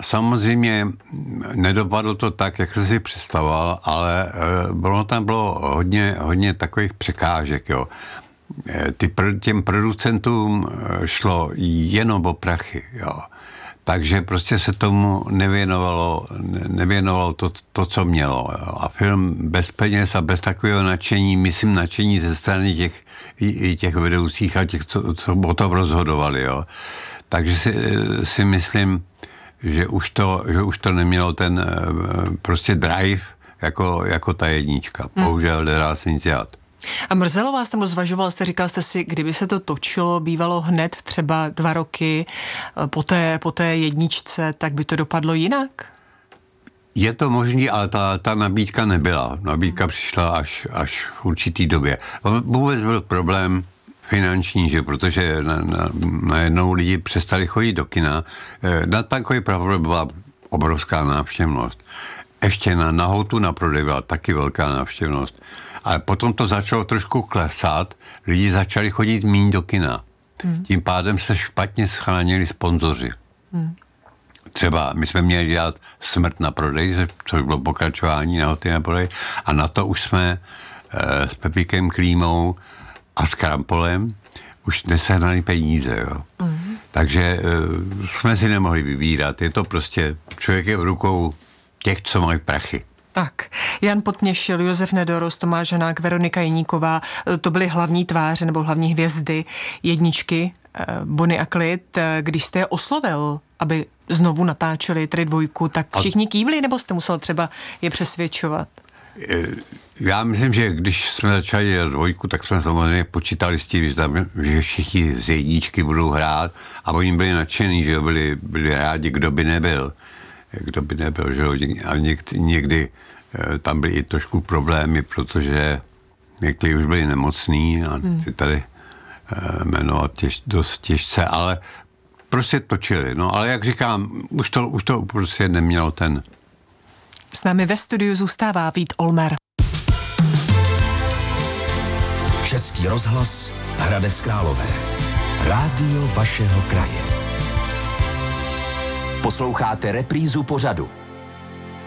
samozřejmě nedopadlo to tak, jak jsem si představoval, ale tam bylo hodně takových překážek, jo. Těm producentům šlo jenom o prachy, jo. Takže prostě se tomu nevěnovalo to, co mělo. Jo. A film bez peněz a bez takového nadšení, myslím nadšení ze strany těch vedoucích a těch, co o tom rozhodovali, jo. Takže si myslím, že už to nemělo ten prostě drive jako ta jednička. Bohužel nedá se nic dělat. A mrzelo vás tam, zvažoval jste, říkal jste si, kdyby se to točilo, bývalo hned třeba 2 roky po té jedničce, tak by to dopadlo jinak? Je to možný, ale ta nabídka nebyla. Nabídka přišla až v určitý době. Vůbec byl problém finanční, že? Protože najednou lidi přestali chodit do kina. Na takový problém byla obrovská návštěvnost. Ještě na Hotu na prodej byla taky velká návštěvnost. Ale potom to začalo trošku klesat, lidi začali chodit míň do kina. Tím pádem se špatně scháněli sponzoři. Třeba my jsme měli dělat Smrt na prodej, což bylo pokračování na Hoty na prodej, a na to už jsme s Pepíkem Klímou a s Krampolem už nesehnali peníze. Jo. Takže jsme si nemohli vybírat. Je to prostě, člověk je v rukou těch, co mají prachy. Tak, Jan Podměšil, Josef Nedorost, Tomáš Hanák, Veronika Jeníková, to byly hlavní tváře nebo hlavní hvězdy jedničky Bonnie a Clyde. Když jste je oslovil, aby znovu natáčeli tedy 2, tak všichni kývli, nebo jste musel třeba je přesvědčovat? Já myslím, že když jsme začali dělat 2, tak jsme samozřejmě počítali s tím, že všichni z jedničky budou hrát, a oni byli nadšení, že byli rádi, kdo by nebyl, že a někdy tam byly i trošku problémy, protože někteří už byli nemocní a si tady jmenovat dost těžce, ale prostě točili. No, ale jak říkám, už to prostě nemělo ten. S námi ve studiu zůstává Vít Olmer. Český rozhlas Hradec Králové. Rádio vašeho kraje. Posloucháte reprízu pořadu